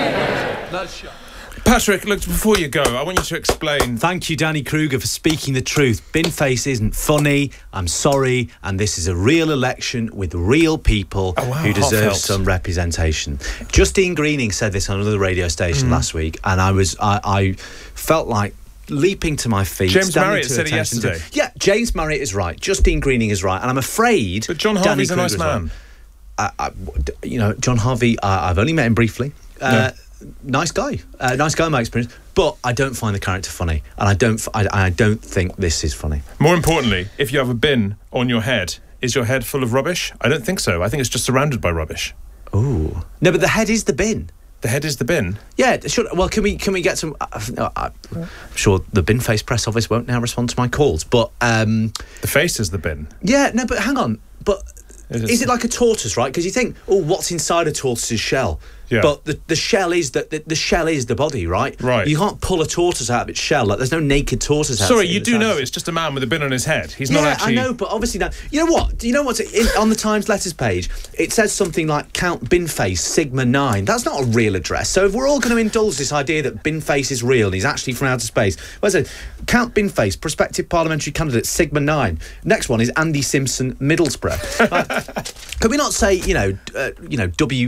Patrick, look, before you go, I want you to explain... Thank you, Danny Kruger, for speaking the truth. Binface isn't funny, I'm sorry, and this is a real election with real people oh, wow, who deserve some representation. Justine Greening said this on another radio station mm. last week, and I was I, I felt like leaping to my feet. James Marriott said it yesterday. To, yeah, James Marriott is right. Justine Greening is right. And I'm afraid... But John Harvey's a nice man. Right. I, I, you know, John Harvey, I, I've only met him briefly. Uh, yeah. Nice guy. Uh, nice guy in my experience. But I don't find the character funny. And I don't, I, I don't think this is funny. More importantly, if you have a bin on your head, is your head full of rubbish? I don't think so. I think it's just surrounded by rubbish. Ooh. No, but the head is the bin. The head is the bin. Yeah, sure. Well, can we can we get some? Uh, I'm sure the bin face press office won't now respond to my calls, but um, the face is the bin. Yeah, no, but hang on. But it is, is it like a tortoise, right? Because you think, oh, what's inside a tortoise's shell? Yeah. But the, the shell is the, the the shell is the body, right? Right. You can't pull a tortoise out of its shell. Like there's no naked tortoise out. Sorry, you do know it's just a man with a bin on his head. He's yeah, not actually. I know, but obviously now. You know what? Do you know what's in, on the Times letters page? It says something like Count Binface Sigma Nine. That's not a real address. So if we're all going to indulge this idea that Binface is real and he's actually from outer space, well, it says Count Binface, prospective parliamentary candidate Sigma Nine. Next one is Andy Simpson, Middlesbrough. Like, could we not say you know uh, you know W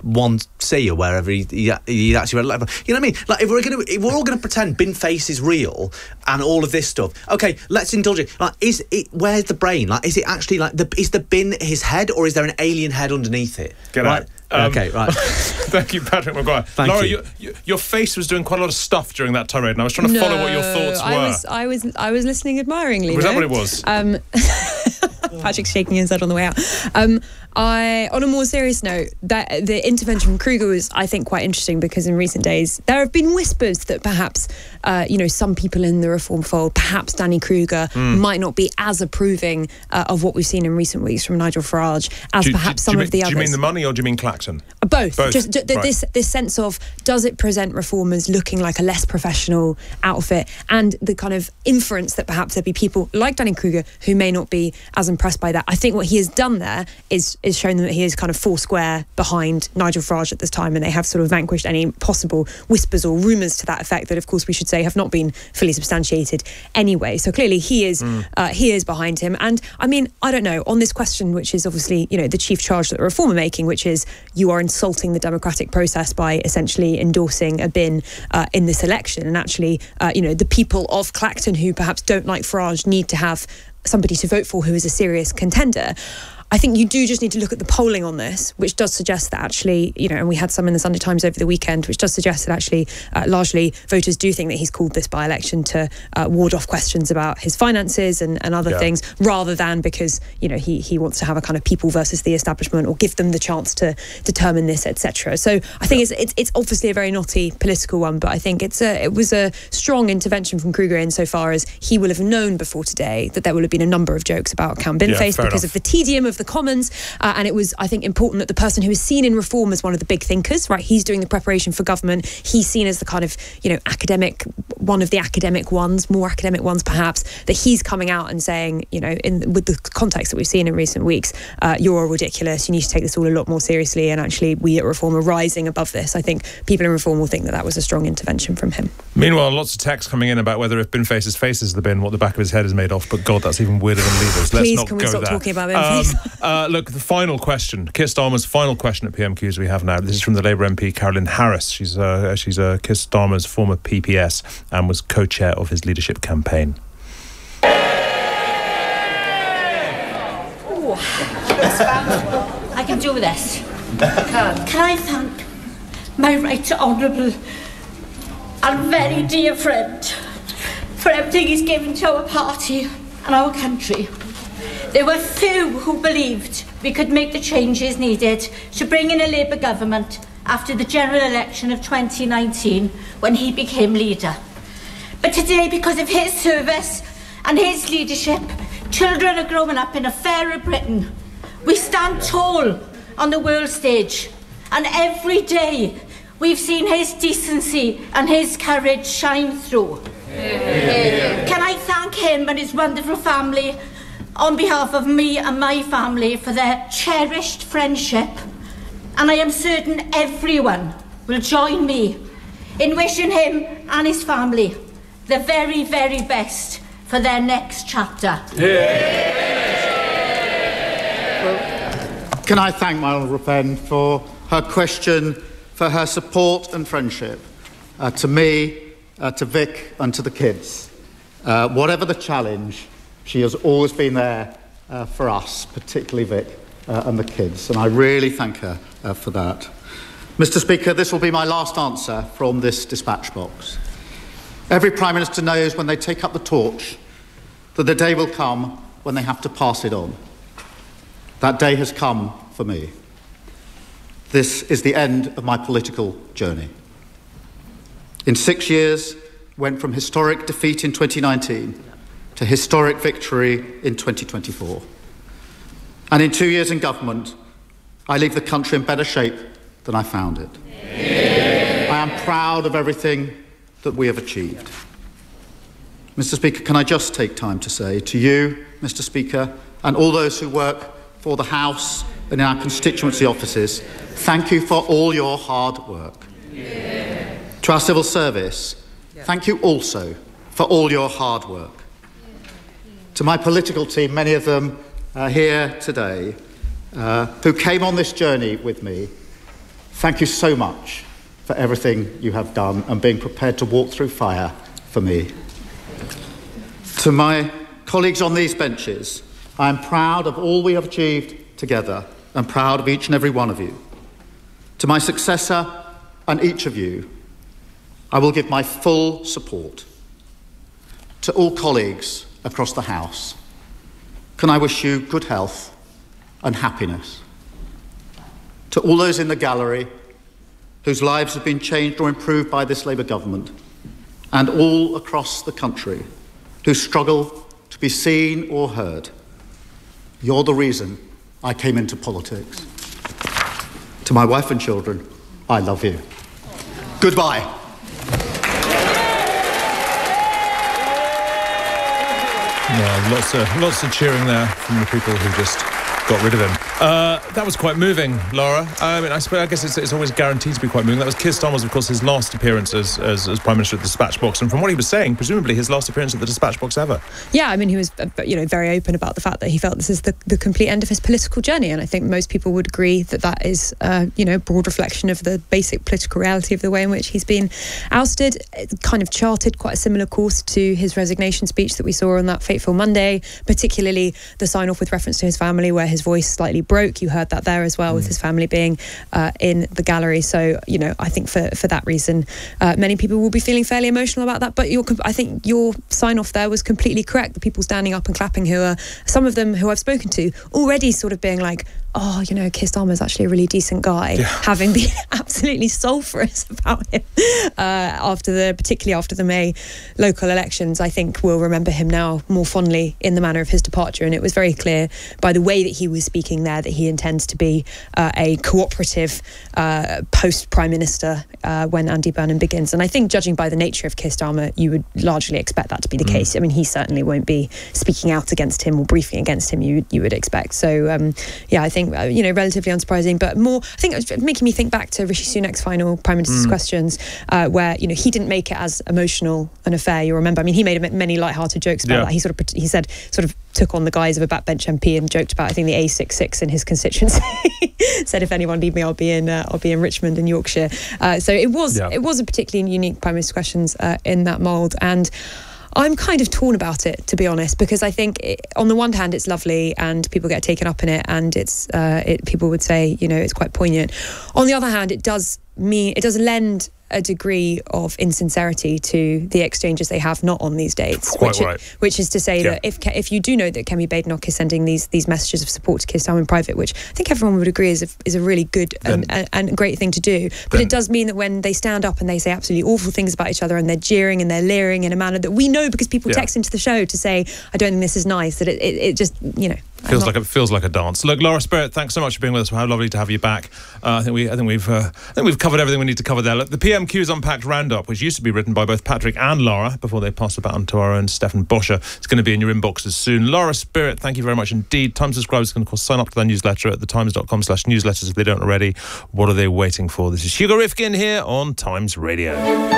one C or wherever he, he, he actually read. Like, you know what I mean? Like if we're gonna, if we're all going to pretend bin face is real and all of this stuff, okay, let's indulge it. Like, is it? Where's the brain? Like, is it actually like the? Is the bin his head, or is there an alien head underneath it? Get right? out. Um, okay, right. Thank you, Patrick Maguire. Thank Laura, you. Your, your face was doing quite a lot of stuff during that tirade, and I was trying to no, follow what your thoughts were. I was, I was, I was listening admiringly. Was no? that what it was? Um, Patrick's shaking his head on the way out. Um, I, on a more serious note, that the intervention from Kruger was, I think, quite interesting because in recent days there have been whispers that perhaps, uh, you know, some people in the reform fold, perhaps Danny Kruger, mm. might not be as approving uh, of what we've seen in recent weeks from Nigel Farage as do, perhaps do, some do of the mean, others. Do you mean the money or do you mean Clacton? Both. Both. Just d- th- right. this this sense of, does it present reform as looking like a less professional outfit, and the kind of inference that perhaps there'd be people like Danny Kruger who may not be as impressed by that. I think what he has done there is is shown them that he is kind of four square behind Nigel Farage at this time, and they have sort of vanquished any possible whispers or rumours to that effect that, of course, we should say have not been fully substantiated anyway. So clearly he is mm. uh, he is behind him. And I mean, I don't know, on this question, which is obviously, you know, the chief charge that the Reform are making, which is you are insulting the democratic process by essentially endorsing a bin uh, in this election, and actually, uh, you know, the people of Clacton who perhaps don't like Farage need to have somebody to vote for who is a serious contender. I think you do just need to look at the polling on this, which does suggest that actually, you know, and we had some in the Sunday Times over the weekend, which does suggest that actually, uh, largely, voters do think that he's called this by-election to uh, ward off questions about his finances and, and other yeah. things, rather than because, you know, he, he wants to have a kind of people versus the establishment or give them the chance to determine this, et cetera. So I think yeah. it's, it's it's obviously a very knotty political one, but I think it's a it was a strong intervention from Kruger insofar as he will have known before today that there will have been a number of jokes about Count Binface yeah, because enough. of the tedium of the Commons, uh, and it was, I think, important that the person who is seen in reform as one of the big thinkers, right, he's doing the preparation for government, he's seen as the kind of, you know, academic, one of the academic ones, more academic ones perhaps, that he's coming out and saying, you know, in with the context that we've seen in recent weeks, uh, you're all ridiculous, you need to take this all a lot more seriously, and actually we at Reform are rising above this. I think people in Reform will think that that was a strong intervention from him. Meanwhile, lots of texts coming in about whether if Binface's face is the bin, what the back of his head is made of, but God, that's even weirder than Leavers. Let's Please, not can we go stop there. talking about Binface? Um, uh, look, the final question, Keir Starmer's final question at P M Qs we have now. This is from the Labour M P Carolyn Harris. She's uh, she's uh, Keir Starmer's former P P S and was co-chair of his leadership campaign. Oh, I can do this. Can I thank my right honourable and very dear friend for everything he's given to our party and our country. There were few who believed we could make the changes needed to bring in a Labour government after the general election of twenty nineteen when he became leader. But today, because of his service and his leadership, children are growing up in a fairer Britain. We stand tall on the world stage, and every day we've seen his decency and his courage shine through. Yeah. Can I thank him and his wonderful family on behalf of me and my family for their cherished friendship, and I am certain everyone will join me in wishing him and his family the very, very best for their next chapter. Yeah. Well, can I thank my honourable friend for her question, for her support and friendship uh, to me, uh, to Vic and to the kids. Uh, whatever the challenge, she has always been there uh, for us, particularly Vic uh, and the kids, and I really thank her uh, for that. Mister Speaker, this will be my last answer from this dispatch box. Every Prime Minister knows when they take up the torch that the day will come when they have to pass it on. That day has come for me. This is the end of my political journey. In six years, went from historic defeat in twenty nineteen to historic victory in twenty twenty-four. And in two years in government, I leave the country in better shape than I found it. Yeah. I am proud of everything that we have achieved. Mister Speaker, can I just take time to say to you, Mister Speaker, and all those who work for the House and in our constituency offices, thank you for all your hard work. Yeah. To our civil service, yeah. Thank you also for all your hard work. To my political team, many of them uh, here today, uh, who came on this journey with me, thank you so much for everything you have done and being prepared to walk through fire for me. To my colleagues on these benches, I am proud of all we have achieved together and proud of each and every one of you. To my successor and each of you, I will give my full support. To all colleagues across the House, can I wish you good health and happiness. To all those in the gallery whose lives have been changed or improved by this Labour government, and all across the country who struggle to be seen or heard, you're the reason I came into politics. To my wife and children, I love you. Goodbye. Yeah, lots of lots of cheering there from the people who just got rid of him. Uh, that was quite moving, Laura. I mean, I suppose I guess it's, it's always guaranteed to be quite moving. That was Keir Starmer's, of course, his last appearance as, as, as Prime Minister at the Dispatch Box, and from what he was saying, presumably his last appearance at the Dispatch Box ever. Yeah, I mean, he was, you know, very open about the fact that he felt this is the, the complete end of his political journey, and I think most people would agree that that is, uh, you know, a broad reflection of the basic political reality of the way in which he's been ousted. It kind of charted quite a similar course to his resignation speech that we saw on that fateful Monday, particularly the sign-off with reference to his family, where his voice slightly broke. You heard that there as well, mm. with his family being uh, in the gallery. So, you know, I think for, for that reason, uh, many people will be feeling fairly emotional about that. But your, I think your sign-off there was completely correct. The people standing up and clapping, who are some of them who I've spoken to, already sort of being like, oh, you know, Keir Starmer's actually a really decent guy, yeah. having been absolutely sulphurous about him uh, after the, particularly after the May local elections. I think we'll remember him now more fondly in the manner of his departure, and it was very clear by the way that he was speaking there that he intends to be uh, a cooperative uh, post-Prime Minister uh, when Andy Burnham begins. And I think, judging by the nature of Keir Starmer, you would largely expect that to be the mm. case. I mean, he certainly won't be speaking out against him or briefing against him, you, you would expect. So, um, yeah, I think you know, relatively unsurprising, but more, I think it was making me think back to Rishi Sunak's final Prime Minister's mm. questions, uh, where, you know, he didn't make it as emotional an affair. You remember, I mean, he made many light-hearted jokes about yeah. that. He sort of, he said, sort of took on the guise of a backbench M P and joked about, I think, the A sixty-six in his constituency. Said, if anyone need me, I'll be in, uh, I'll be in Richmond in Yorkshire. Uh, so it was, yeah. it was a particularly unique Prime Minister's questions uh, in that mould, and I'm kind of torn about it, to be honest, because I think it, on the one hand it's lovely and people get taken up in it, and it's uh, it, people would say, you know, it's quite poignant. On the other hand, it does mean it does lend a degree of insincerity to the exchanges they have not on these dates. Quite which, right. is, which is to say yeah. that if if you do know that Kemi Badenoch is sending these these messages of support to Keir Starmer in private, which I think everyone would agree is a, is a really good and, then, and, and great thing to do, but then, it does mean that when they stand up and they say absolutely awful things about each other and they're jeering and they're leering in a manner that we know because people yeah. text into the show to say, I don't think this is nice, that it, it, it just, you know, Feels like it feels like a dance. Look, Laura Spirit, thanks so much for being with us. How lovely to have you back. Uh, I think we, I think we've, uh, I think we've covered everything we need to cover there. Look, the P M Q's Unpacked Roundup, which used to be written by both Patrick and Laura before they passed the baton to our own Stefan Boscher, it's going to be in your inboxes soon. Laura Spirit, thank you very much indeed. Times subscribers can of course sign up to their newsletter at thetimes.com slash newsletters if they don't already. What are they waiting for? This is Hugo Rifkin here on Times Radio.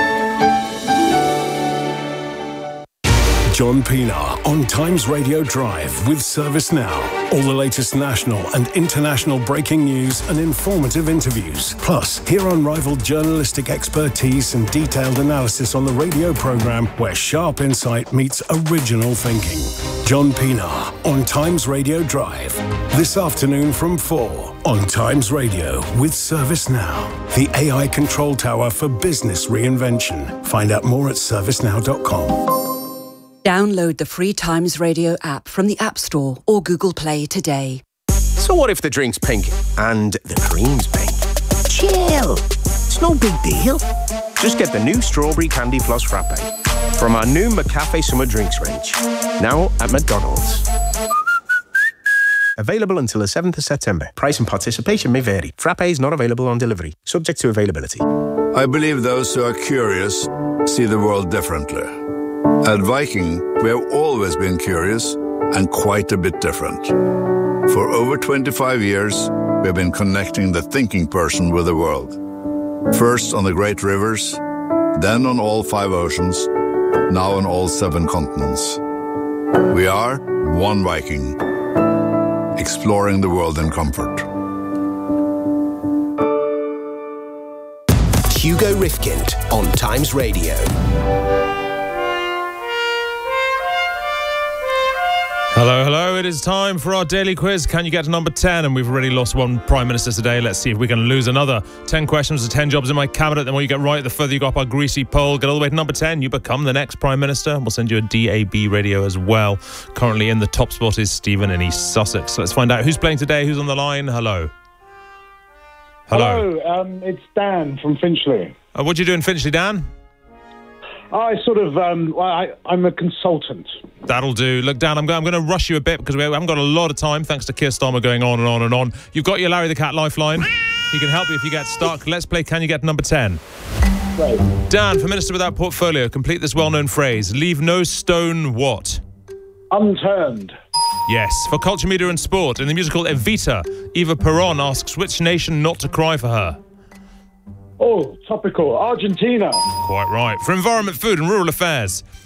John Pienaar on Times Radio Drive with ServiceNow. All the latest national and international breaking news and informative interviews. Plus, hear unrivaled journalistic expertise and detailed analysis on the radio programme where sharp insight meets original thinking. John Pienaar on Times Radio Drive. This afternoon from four on Times Radio with ServiceNow. The A I control tower for business reinvention. Find out more at servicenow dot com. Download the free Times Radio app from the App Store or Google Play today. So what if the drink's pink and the cream's pink? Chill. It's no big deal. Just get the new Strawberry Candy Floss Frappe from our new McCafe Summer Drinks range. Now at McDonald's. Available until the seventh of September. Price and participation may vary. Frappe is not available on delivery. Subject to availability. I believe those who are curious see the world differently. At Viking, we have always been curious and quite a bit different. For over twenty-five years, we have been connecting the thinking person with the world. First on the great rivers, then on all five oceans, now on all seven continents. We are one Viking, exploring the world in comfort. Hugo Rifkind on Times Radio. Hello, hello. It is time for our daily quiz. Can you get to number ten? And we've already lost one Prime Minister today. Let's see if we can lose another. ten questions to ten jobs in my cabinet. The more you get right, the further you go up our greasy pole. Get all the way to number ten. You become the next Prime Minister. We'll send you a D A B radio as well. Currently in the top spot is Stephen in East Sussex. Let's find out who's playing today, who's on the line. Hello. Hello. Hello, um, it's Dan from Finchley. Uh, what do you do in Finchley, Dan? I sort of, um, well, I, I'm a consultant. That'll do. Look, Dan, I'm, go- I'm going to rush you a bit because we haven't got a lot of time, thanks to Keir Starmer going on and on and on. You've got your Larry the Cat lifeline. He can help you if you get stuck. Let's play Can You Get Number ten? Right. Dan, for Minister Without Portfolio, complete this well-known phrase. Leave no stone what? Unturned. Yes. For culture, media and sport, in the musical Evita, Eva Peron asks which nation not to cry for her? Oh, topical. Argentina. Quite right. For environment, food and rural affairs,